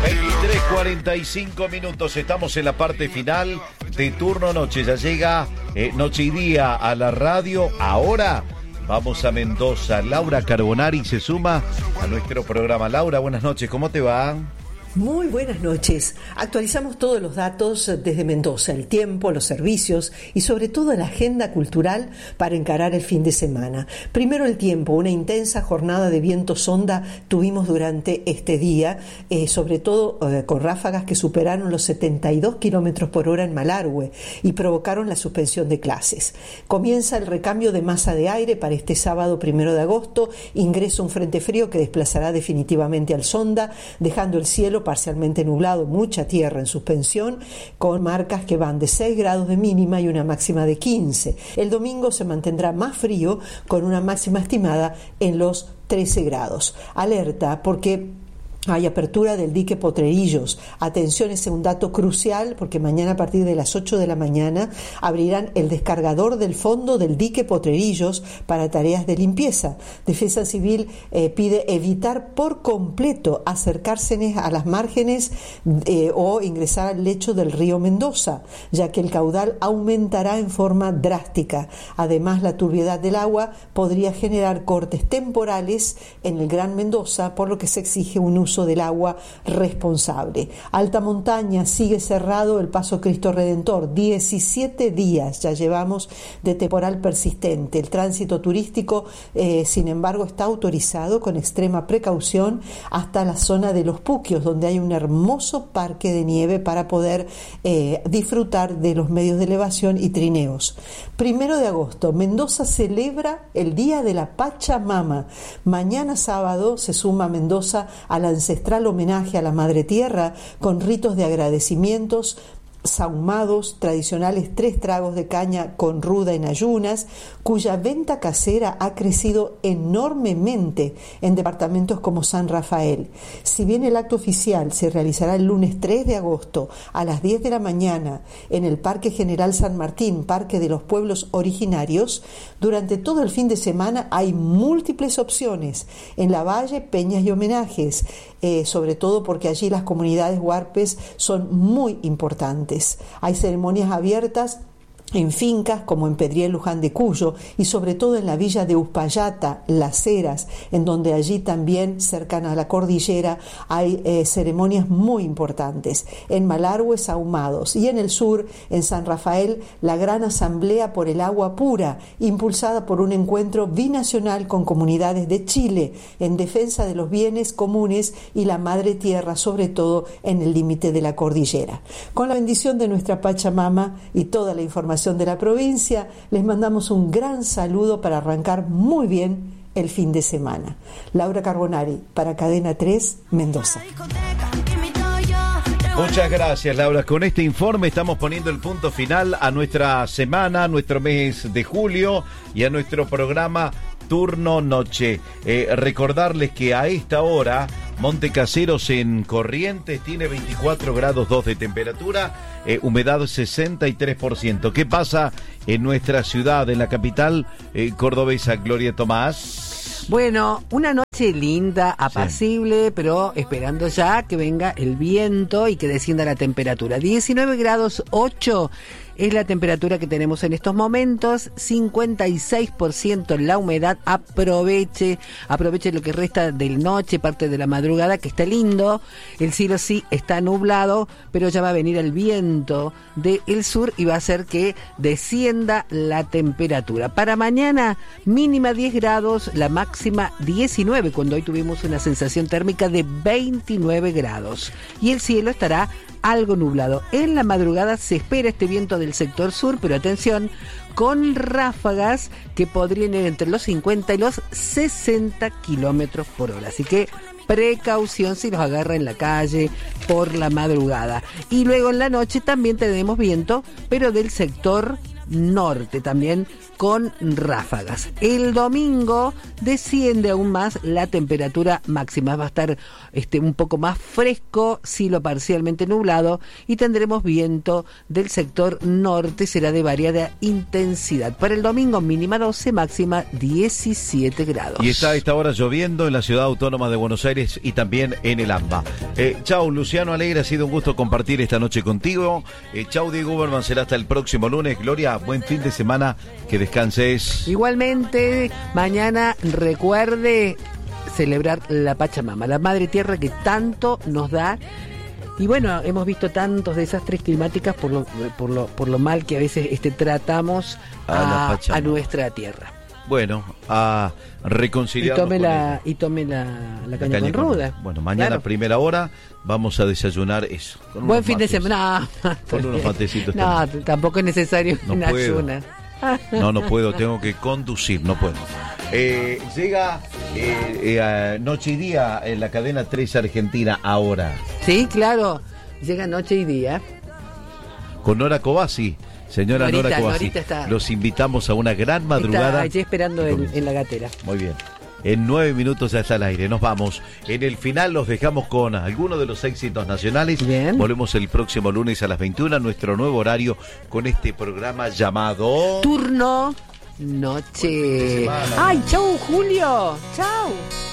23:45, estamos en la parte final de Turno Noche. Ya llega Noche y Día a la radio. Ahora vamos a Mendoza. Laura Carbonari se suma a nuestro programa. Laura, buenas noches, ¿cómo te va? Muy buenas noches. Actualizamos todos los datos desde Mendoza, el tiempo, los servicios y sobre todo la agenda cultural para encarar el fin de semana. Primero el tiempo, una intensa jornada de viento sonda tuvimos durante este día, sobre todo con ráfagas que superaron los 72 kilómetros por hora en Malargüe y provocaron la suspensión de clases. Comienza el recambio de masa de aire para este sábado 1 de agosto, ingresa un frente frío que desplazará definitivamente al sonda, dejando el cielo parcialmente nublado, mucha tierra en suspensión, con marcas que van de 6 grados de mínima y una máxima de 15. El domingo se mantendrá más frío, con una máxima estimada en los 13 grados. Alerta porque hay apertura del dique Potrerillos. Atención, ese es un dato crucial porque mañana a partir de las 8 de la mañana abrirán el descargador del fondo del dique Potrerillos para tareas de limpieza. Defensa Civil pide evitar por completo acercarse a las márgenes o ingresar al lecho del río Mendoza, ya que el caudal aumentará en forma drástica. Además, la turbiedad del agua podría generar cortes temporales en el Gran Mendoza, por lo que se exige un uso del agua responsable. Alta montaña, sigue cerrado el Paso Cristo Redentor. 17 días ya llevamos de temporal persistente. El tránsito turístico, sin embargo, está autorizado con extrema precaución hasta la zona de Los Puquios, donde hay un hermoso parque de nieve para poder disfrutar de los medios de elevación y trineos. 1 de agosto, Mendoza celebra el Día de la Pachamama. Mañana sábado se suma Mendoza al ancestral homenaje a la Madre Tierra con ritos de agradecimientos, sahumados, tradicionales 3 tragos de caña con ruda en ayunas, cuya venta casera ha crecido enormemente en departamentos como San Rafael. Si bien el acto oficial se realizará el lunes 3 de agosto a las 10 de la mañana en el Parque General San Martín, Parque de los Pueblos Originarios, durante todo el fin de semana hay múltiples opciones en la Valle, peñas y homenajes, sobre todo porque allí las comunidades huarpes son muy importantes. Hay ceremonias abiertas en fincas como en Pedriel, Luján de Cuyo, y sobre todo en la villa de Uspallata, Las Heras, en donde allí también, cercana a la cordillera, hay ceremonias muy importantes. En Malargüe, sahumados, y en el sur, en San Rafael, la gran asamblea por el agua pura, impulsada por un encuentro binacional con comunidades de Chile, en defensa de los bienes comunes y la madre tierra, sobre todo en el límite de la cordillera. Con la bendición de nuestra Pachamama y toda la información de la provincia, les mandamos un gran saludo para arrancar muy bien el fin de semana. Laura Carbonari, para Cadena 3, Mendoza. Muchas gracias, Laura. Con este informe estamos poniendo el punto final a nuestra semana, a nuestro mes de julio y a nuestro programa Turno Noche. Recordarles que a esta hora Montecaseros en Corrientes tiene 24 grados 2 de temperatura, humedad 63%. ¿Qué pasa en nuestra ciudad, en la capital cordobesa, Gloria Tomás? Bueno, una noche linda, apacible, sí, pero esperando ya que venga el viento y que descienda la temperatura. 19 grados 8 es la temperatura que tenemos en estos momentos, 56% la humedad. Aproveche lo que resta de la noche, parte de la madrugada, que está lindo. El cielo sí está nublado, pero ya va a venir el viento del sur y va a hacer que descienda la temperatura. Para mañana, mínima 10 grados, la máxima 19, cuando hoy tuvimos una sensación térmica de 29 grados. Y el cielo estará algo nublado. En la madrugada se espera este viento del sector sur, pero atención, con ráfagas que podrían ir entre los 50 y los 60 kilómetros por hora. Así que precaución si los agarra en la calle por la madrugada. Y luego en la noche también tenemos viento, pero del sector norte, también con ráfagas. El domingo desciende aún más la temperatura máxima, va a estar un poco más fresco, cielo parcialmente nublado y tendremos viento del sector norte, será de variada intensidad. Para el domingo mínima 12, máxima 17 grados. Y está a esta hora lloviendo en la ciudad autónoma de Buenos Aires y también en el AMBA. Chau, Luciano Alegre, ha sido un gusto compartir esta noche contigo. Chau, Diego Uberman, será hasta el próximo lunes. Gloria, buen fin de semana, que descanses. Igualmente, mañana recuerde celebrar la Pachamama, la Madre Tierra que tanto nos da. Y bueno, hemos visto tantos desastres climáticos por lo mal que a veces tratamos a nuestra tierra. Bueno, a reconciliarnos. Y tome la caña con ruda. Bueno, mañana claro. Primera hora vamos a desayunar eso. Buen fin de semana. Con unos matecitos. No, tampoco es necesario una ayuna. No puedo, tengo que conducir, no puedo. Llega Noche y Día en la cadena 3 Argentina ahora. Sí, claro, llega Noche y Día. Con Nora Cobasi. Señora Nora Cobasi, los invitamos a una gran madrugada. Está allí esperando en la gatera. Muy bien. En 9 minutos ya está al aire. Nos vamos. En el final los dejamos con algunos de los éxitos nacionales. Bien. Volvemos el próximo lunes a las 21 a nuestro nuevo horario con este programa llamado Turno Noche. Ay, chau, Julio. Chau.